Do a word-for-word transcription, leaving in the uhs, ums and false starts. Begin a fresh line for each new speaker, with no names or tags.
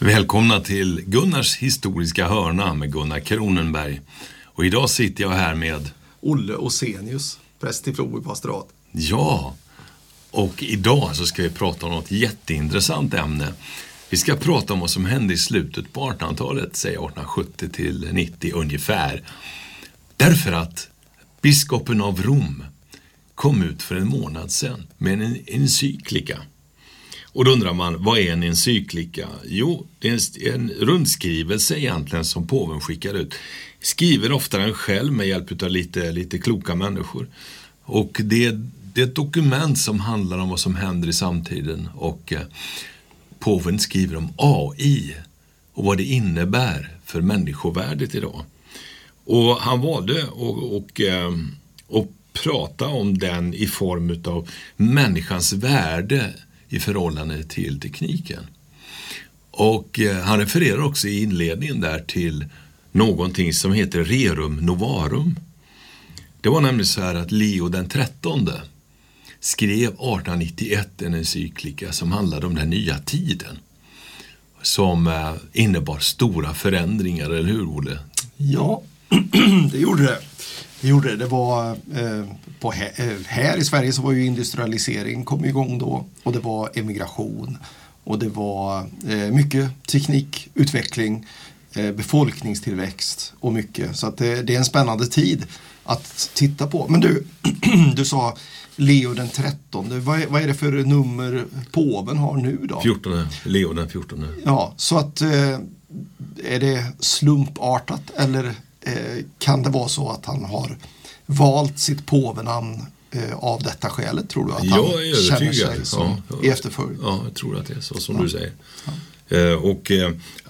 Välkomna till Gunnars historiska hörna med Gunnar Kronenberg. Och idag sitter jag här med
Olle Osenius, präst i Floby pastorat.
Ja, och idag så ska vi prata om något jätteintressant ämne. Vi ska prata om vad som hände i slutet på artonhundratalet, säg arton sjuttio till nittio ungefär. Därför att biskopen av Rom kom ut för en månad sedan med en encyklika. Och då undrar man, vad är en encyklika? Jo, det är en rundskrivelse egentligen som påven skickar ut. Skriver ofta den själv med hjälp av lite, lite kloka människor. Och det, det är ett dokument som handlar om vad som händer i samtiden. Och eh, påven skriver om A I och vad det innebär för människovärdet idag. Och han valde att och, eh, och prata om den i form av människans värde i förhållande till tekniken. Och eh, han refererar också i inledningen där till någonting som heter Rerum Novarum. Det var nämligen så här att Leo den trettonde skrev arton nittioett en encyklika som handlade om den nya tiden. Som eh, innebar stora förändringar, eller hur, Olle?
Ja, det gjorde det. Det gjorde det. Det var eh, på här, här i Sverige så var ju industrialisering kom igång då, och det var emigration och det var eh, mycket teknikutveckling, eh, befolkningstillväxt och mycket. Så att det, det är en spännande tid att titta på. Men du, du sa Leo den trettonde. Vad är, vad är det för nummer påven har nu då?
fjortonde, Leo den fjortonde.
Ja, så att eh, är det slumpartat eller eh, kan det vara så att han har valt sitt påvenamn eh, av detta skälet, tror du? Att han känner sig som
ja, ja,
i efterföljd?
Ja, jag tror att det är så som ja. du säger.
Ja.
Eh, och eh,